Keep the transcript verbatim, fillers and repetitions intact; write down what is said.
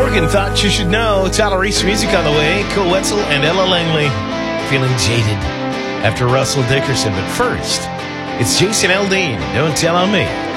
Morgan thought you should know. Tyler Reese music on the way. Cool Wetzel and Ella Langley feeling jaded after Russell Dickerson. But first, it's Jason Aldean. Don't tell on me.